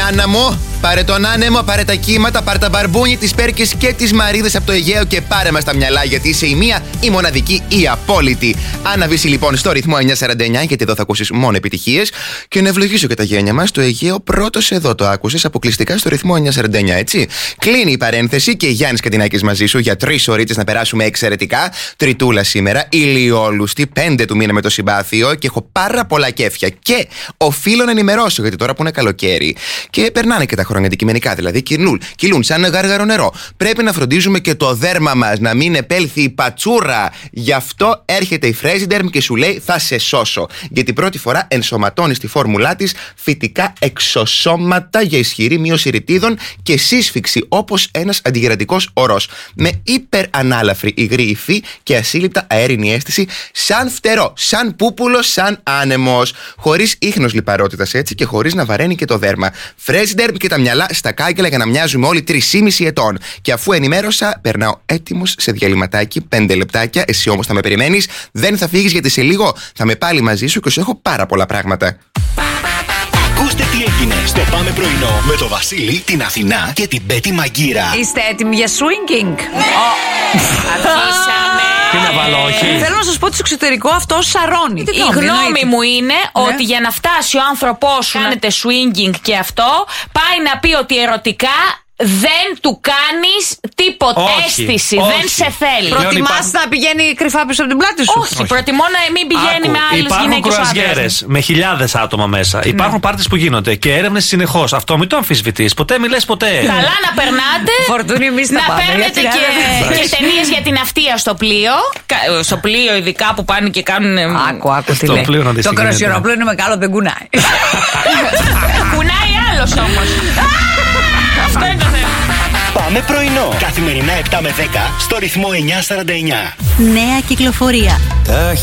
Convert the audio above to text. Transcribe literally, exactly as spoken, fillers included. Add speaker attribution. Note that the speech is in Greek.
Speaker 1: Άννα μου, πάρε τον άνεμο, πάρε τα κύματα, πάρε τα μπαρμπούνι, τις πέρκες και τις μαρίδες από το Αιγαίο και πάρε μας τα μυαλά, γιατί είσαι η μία, η μοναδική, η απόλυτη. Άννα Βύση λοιπόν στο ρυθμό εννιακόσια σαράντα εννιά, γιατί εδώ θα ακούσεις μόνο επιτυχίες. Και να ευλογήσω και τα γένια μας, το Αιγαίο πρώτος εδώ το άκουσες αποκλειστικά στο ρυθμό εννιακόσια σαράντα εννιά, έτσι. Κλείνει η παρένθεση και Γιάννης Κατινάκης μαζί σου για τρεις ωρίτσες να περάσουμε εξαιρετικά. Τριτούλα σήμερα, ηλιόλουστη, πέντε του μήνα με το συμπάθειο και έχω πάρα πολλά κέφια. Και οφείλω να ενημερώσω, γιατί τώρα που είναι καλοκαίρι και περνάνε και τα χρόνια αντικειμενικά, δηλαδή κυλούν, κυλούν σαν γάργαρο νερό. Πρέπει να φροντίζουμε και το δέρμα μας να μην επέλθει η πατσούρα. Γι' αυτό έρχεται η Fresiderm και σου λέει θα σε σώσω. Γιατί πρώτη φορά ενσωματώνει στη φόρμουλά της φυτικά εξωσώματα για ισχυρή μείωση ρητίδων και σύσφυξη όπως ένας αντιγερατικός ορός. Με υπερανάλαφρη υγρή υφή και ασύλληπτα αέρινη αίσθηση, σαν φτερό, σαν πούπουλο, σαν άνεμος. Χωρίς ίχνος λιπαρότητας έτσι και χωρίς να βαραίνει και το δέρμα. Fresiderm και τα μυαλά στα κάγκελα για να μοιάζουμε όλοι τρεις και μισό ετών. Και αφού ενημέρωσα, περνάω έτοιμος σε διαλυματάκι, πέντε λεπτάκια. Εσύ όμως θα με περιμένεις, δεν θα φύγεις γιατί σε λίγο θα με πάλι μαζί σου και σου έχω πάρα πολλά πράγματα.
Speaker 2: Ακούστε τι έγινε στο Πάμε Πρωινό με το Βασίλη, την Αθηνά και την Πέτη Μαγκύρα.
Speaker 3: Είστε έτοιμοι για swinging?
Speaker 4: Αρχίσαμε.
Speaker 5: Τι να βάλω, όχι.
Speaker 3: Θέλω να σας πω ότι στο εξωτερικό αυτό σαρώνει.
Speaker 4: Η γνώμη μου είναι ότι για να φτάσει ο άνθρωπός σου να κάνετε swinging και αυτό, πάει να πει ότι ερωτικά δεν του κάνεις τίποτα.
Speaker 5: Όχι,
Speaker 4: Αίσθηση,
Speaker 5: όχι.
Speaker 4: δεν σε θέλει.
Speaker 3: Προτιμάς
Speaker 5: υπάρχουν-
Speaker 3: να πηγαίνει κρυφά πίσω από την πλάτη σου?
Speaker 4: Όχι, προτιμώ να μην πηγαίνει
Speaker 5: Άκου,
Speaker 4: με άλλες
Speaker 5: υπάρχουν
Speaker 4: γυναίκες ο άντρας.
Speaker 5: κρουαζιέρες με χιλιάδες άτομα μέσα. Υπάρχουν πάρτις που γίνονται και έρευνες συνεχώς. Αυτό μην το αμφισβητείς. Ποτέ μη λες ποτέ.
Speaker 4: Καλά να περνάτε.
Speaker 3: Φορτούνι, εμείς θα
Speaker 4: Να
Speaker 3: πάμε,
Speaker 4: παίρνετε
Speaker 3: γιατί
Speaker 4: και,
Speaker 3: να-
Speaker 4: και ταινίες για την αυτεία στο πλοίο. Κα- Στο πλοίο, ειδικά που πάνε και κάνουν. εμ,
Speaker 3: Άκου, άκου τι
Speaker 5: Στο
Speaker 3: λέει.
Speaker 5: πλοίο να δεις
Speaker 3: Το
Speaker 5: τι γίνεται.
Speaker 3: κροσιερόπλοιο είναι μεγάλο, δεν κουνάει.
Speaker 4: Κουνάει άλλος όμως. Αυτό είναι το θέμα.
Speaker 2: Πάμε Πρωινό. Καθημερινά επτά με δέκα στο ρυθμό εννιακόσια σαράντα εννιά.
Speaker 6: Νέα κυκλοφορία.